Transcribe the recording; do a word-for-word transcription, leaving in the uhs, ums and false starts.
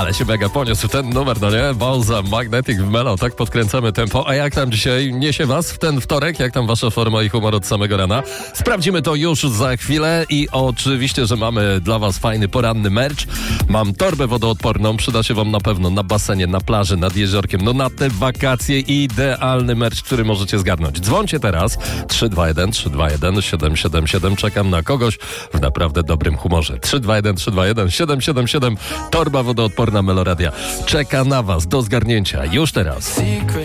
Ale się mega poniósł ten numer, no nie? Bowza, Magnetic Mellow, tak podkręcamy tempo. A jak tam dzisiaj niesie was w ten wtorek? Jak tam wasza forma i humor od samego rana? Sprawdzimy to już za chwilę i oczywiście, że mamy dla was fajny poranny merch. Mam torbę wodoodporną, przyda się wam na pewno na basenie, na plaży, nad jeziorkiem, no na te wakacje. Idealny merch, który możecie zgarnąć. Dzwońcie teraz trzy dwa jeden trzy dwa jeden siedem siedem siedem. Czekam na kogoś w naprawdę dobrym humorze. trzy dwa jeden trzy dwa jeden siedem siedem siedem. Torba wodoodporna Meloradia czeka na was do zgarnięcia już teraz.